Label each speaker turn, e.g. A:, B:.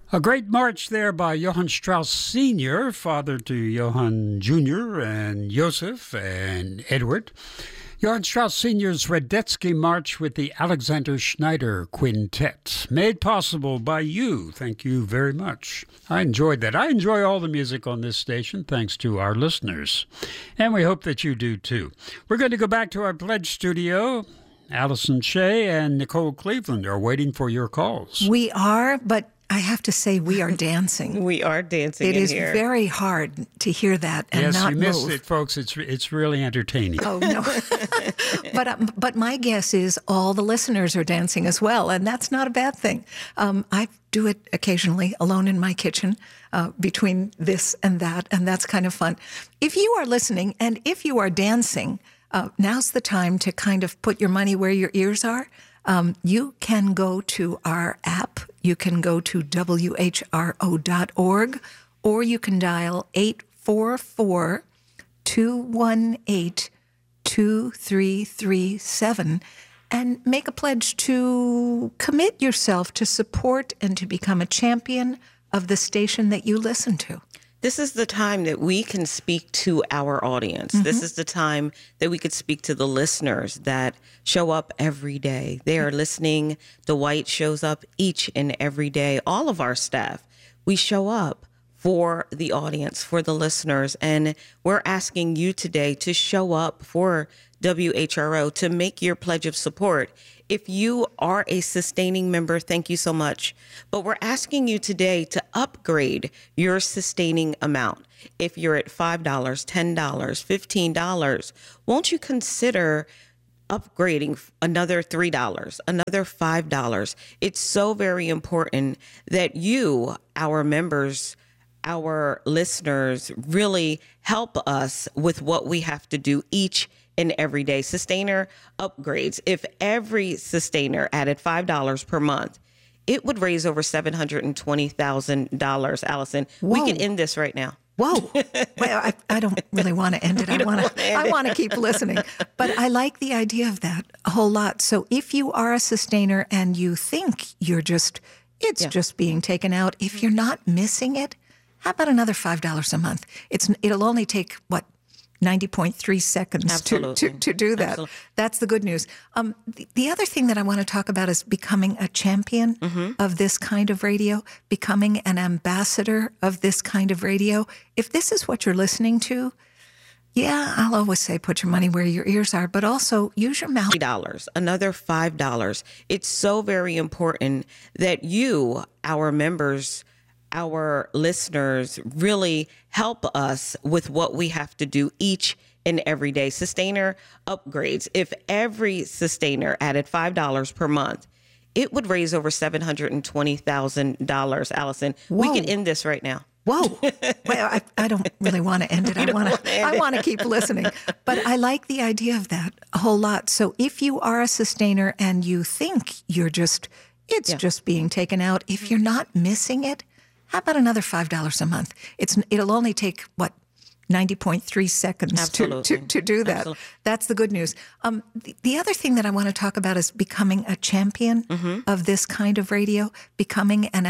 A: A great march there by Johann Strauss Sr., father to Johann Jr. and Joseph and Edward. Johann Strauss Sr.'s Radetzky March with the Alexander Schneider Quintet, made possible by you. Thank you very much. I enjoyed that. I enjoy all the music on this station, thanks to our listeners. And we hope that you do too. We're going to go back to our pledge studio. Allison Shea and Nicole Cleveland are waiting for your calls.
B: We are, but I have to say we are dancing.
C: We are dancing in here.
B: It is very hard to hear that and
A: yes,
B: not move.
A: Yes, you missed it, folks. It's really entertaining.
B: Oh, no. But my guess is all the listeners are dancing as well, and that's not a bad thing. I do it occasionally alone in my kitchen between this and that's kind of fun. If you are listening and if you are dancing, now's the time to kind of put your money where your ears are. You can go to our app. You can go to WHRO.org, or you can dial 844-218-2337 and make a pledge to commit yourself to support and to become a champion of the station that you listen to.
C: This is the time that we can speak to our audience. Mm-hmm. This is the time that we could speak to the listeners that show up every day. They are listening. Dwight shows up each and every day. All of our staff, we show up for the audience, for the listeners. And we're asking you today to show up for WHRO, to make your pledge of support. If you are a sustaining member, thank you so much. But we're asking you today to upgrade your sustaining amount. If you're at $5, $10, $15, won't you consider upgrading another $3, another $5? It's so very important that you, our members, our listeners, really help us with what we have to do each and every day. Sustainer upgrades. If every sustainer added $5 per month, it would raise over $720,000, Allison. Whoa. We can end this right now.
B: Whoa. Well, I don't really want to end it. I want to keep listening. But I like the idea of that a whole lot. So if you are a sustainer and you think it's just being taken out, if you're not missing it, how about another $5 a month? It'll only take, 90.3 seconds to do that. Absolutely. That's the good news. The other thing that I want to talk about is becoming a champion of this kind of radio, becoming an ambassador of this kind of radio. If this is what you're listening to, I'll always say put your money where your ears are, but also use your mouth.
C: $3, another $5. It's so very important that you, our members, our listeners, really help us with what we have to do each and every day. Sustainer upgrades. If every sustainer added $5 per month, it would raise over $720,000, Allison. Whoa. We can end this right now.
B: Whoa. Well, I don't really want to end it. I want to keep listening. But I like the idea of that a whole lot. So if you are a sustainer and you think just being taken out, if you're not missing it, how about another $5 a month? It'll only take, 90.3 seconds to do that. Absolutely. That's the good news. The other thing that I want to talk about is becoming a champion of this kind of radio, becoming an